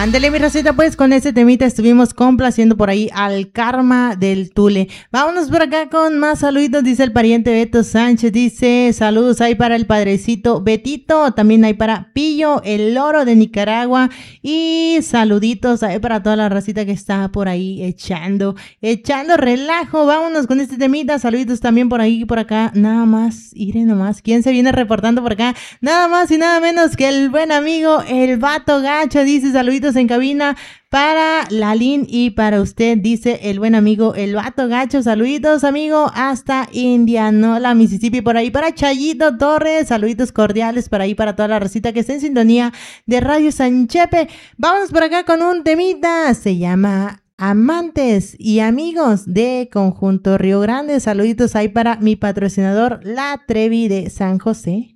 Ándale, mi Rosita, pues con ese temita estuvimos complaciendo por ahí al Karma del Tule. Vámonos por acá con más saluditos, dice el pariente Beto Sánchez, dice saludos hay para el padrecito Betito, también hay para Pillo, el loro de Nicaragua y saluditos hay para toda la racita que está por ahí echando relajo. Vámonos con este temita, saluditos también por ahí y por acá, nada más, iré nomás, ¿quién se viene reportando por acá? Nada más y nada menos que el buen amigo, el Vato Gacho, dice saluditos en cabina para Lalín y para usted, dice el buen amigo el Vato Gacho. Saluditos, amigo, hasta Indianola, Mississippi, por ahí para Chayito Torres. Saluditos cordiales para ahí para toda la recita que está en sintonía de Radio Sanchepe. Vamos por acá con un temita, se llama Amantes y Amigos de Conjunto Río Grande. Saluditos ahí para mi patrocinador La Trevi de San José.